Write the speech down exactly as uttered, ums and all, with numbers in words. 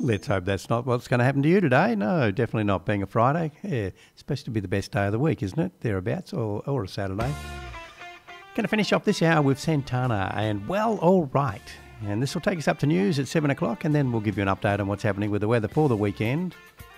Let's hope that's not what's going to happen to you today. No, definitely not, being a Friday. Yeah, it's supposed to be the best day of the week, isn't it? Thereabouts, or, or a Saturday. Going to finish off this hour with Santana and Well All Right. And this will take us up to news at seven o'clock, and then we'll give you an update on what's happening with the weather for the weekend.